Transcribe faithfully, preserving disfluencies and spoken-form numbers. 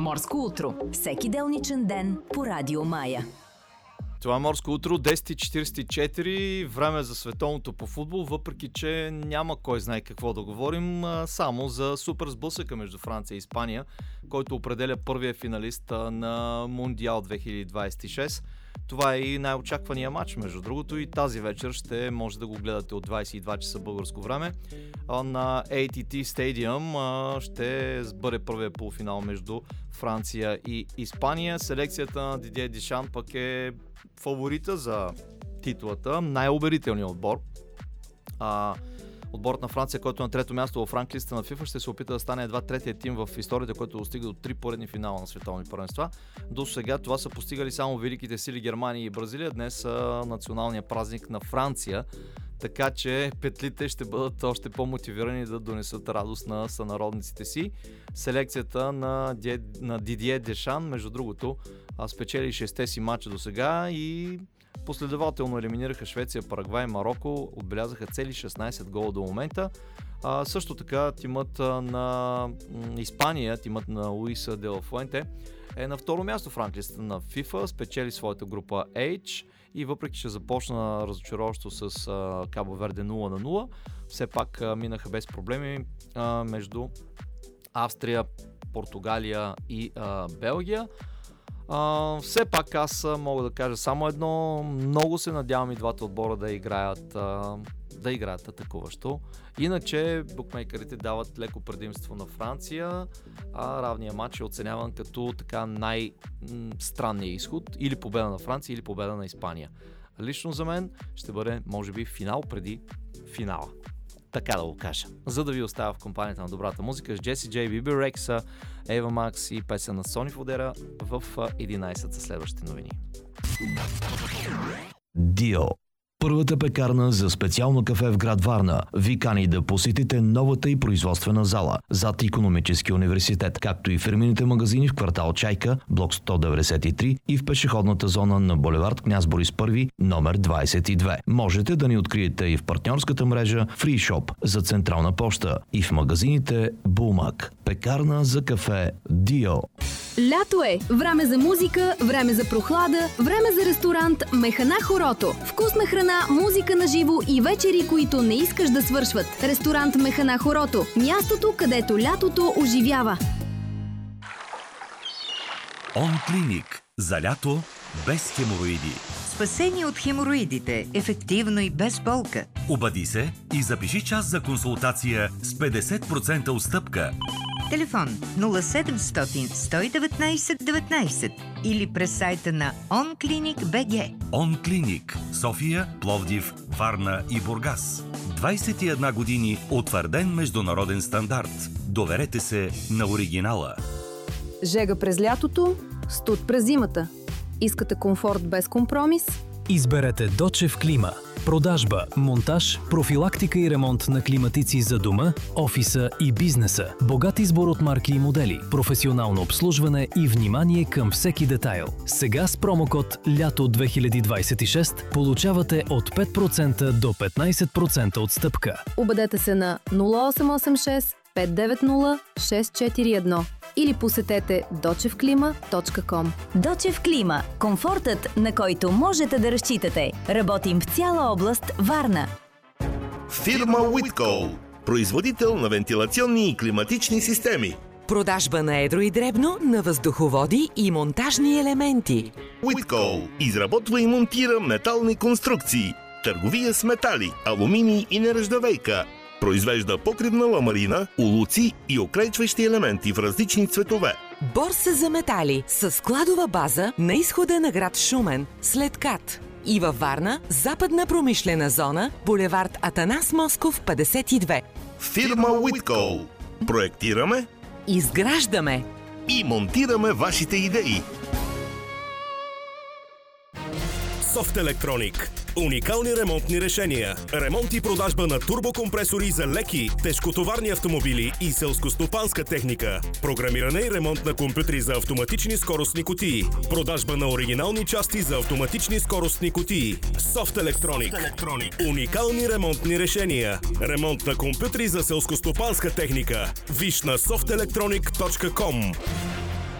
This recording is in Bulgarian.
Морско утро. Всеки делничен ден по Радио Мая. Това е Морско утро, десет и четиридесет и четири, време за световното по футбол, въпреки че няма кой знае какво да говорим, само за супер сблъсъка между Франция и Испания, който определя първия финалист на Мондиал две хиляди двадесет и шест. Това е и най-очаквания матч, между другото, и тази вечер ще може да го гледате от двадесет и два часа българско време. На Ей Ти Ти Stadium ще бъде първия полуфинал между Франция и Испания. Селекцията на Дидие Дешан пък е фаворита за титлата, най-убедителният отбор. А, отборът на Франция, който е на трето място в ранглиста на FIFA, ще се опита да стане едва третия тим в историята, който достига до три поредни финала на световни първенства. До сега това са постигали само великите сили Германия и Бразилия. Днес са националният празник на Франция, така че петлите ще бъдат още по-мотивирани да донесат радост на сънародниците си. Селекцията на, Ди... на Дидие Дешан, между другото, спечели шестте си матча до сега и последователно елиминираха Швеция, Парагвай и Марокко, отбелязаха цели шестнадесет гола до момента. А, също така тимът на Испания, тимът на Луис де ла Фуенте е на второ място в ранглистата на FIFA, спечели своята група H и въпреки че започна разочароващо с а, Кабо Верде нула на нула, все пак а, минаха без проблеми а, между Австрия, Португалия и а, Белгия. Uh, все пак аз мога да кажа само едно, много се надявам и двата отбора да играят, uh, да играят атакуващо. Иначе букмейкерите дават леко предимство на Франция, а равния матч е оценяван като така най-странния изход, или победа на Франция, или победа на Испания. Лично за мен ще бъде, може би, финал преди финала. Така да го кажа. За да ви оставя в компанията на добрата музика с Джеси Джей, Биби Рекса, Ева Макс и песен на Сони Фодера в единадесет са следващите новини. Дио. Първата пекарна за специално кафе в град Варна ви кани да посетите новата и производствена зала зад Икономически университет, както и фирмените магазини в квартал Чайка, блок сто деветдесет и три и в пешеходната зона на булевард Княз Борис първи, номер двадесет и две. Можете да ни откриете и в партньорската мрежа Free Shop за Централна поща и в магазините Булмак. Пекарна за кафе Дио. Лято е! Време за музика, време за прохлада, време за ресторант Механа Хорото. Вкусна храна, музика на живо и вечери, които не искаш да свършват. Ресторант Механа Хорото. Мястото, където лятото оживява. Он Клиник. За лято без хемороиди. Спасение от хемороидите. Ефективно и без болка. Обади се и запиши час за консултация с петдесет процента отстъпка. Телефон нула седемстотин сто и деветнадесет деветнадесет или през сайта на онклиник точка би джи. Он Клиник. София, Пловдив, Варна и Бургас. двадесет и една години утвърден международен стандарт. Доверете се на оригинала. Жега през лятото, студ през зимата. Искате комфорт без компромис? Изберете Дочев Клима. Продажба, монтаж, профилактика и ремонт на климатици за дома, офиса и бизнеса. Богат избор от марки и модели, професионално обслужване и внимание към всеки детайл. Сега с промокод Лято две хиляди двадесет и шест получавате от пет процента до петнадесет процента отстъпка. Обадете се на нула осем осем шест пет девет нула шест четири едно или посетете дочев клима точка ком. Дочев Клима. Комфортът, на който можете да разчитате. Работим в цяла област Варна. Фирма Уиткол. Производител на вентилационни и климатични системи. Продажба на едро и дребно, на въздуховоди и монтажни елементи. Уиткол изработва и монтира метални конструкции. Търговия с метали, алуминий и нержавейка. Произвежда покривна ламарина, улуци и окрайчващи елементи в различни цветове. Борса за метали с складова база на изхода на град Шумен, след КАТ. И във Варна, западна промишлена зона, булевард Атанас Москов петдесет и две. Фирма Уиткол. Проектираме, изграждаме и монтираме вашите идеи. Софт Електроник. Уникални ремонтни решения. Ремонт и продажба на турбокомпресори за леки, тежкотоварни автомобили и селскостопанска техника. Програмиране и ремонт на компютри за автоматични скоростни кутии. Продажба на оригинални части за автоматични скоростни кутии. Софт Електроник. Уникални ремонтни решения. Ремонт на компютри за селскостопанска техника. Виж на софт електроник точка ком.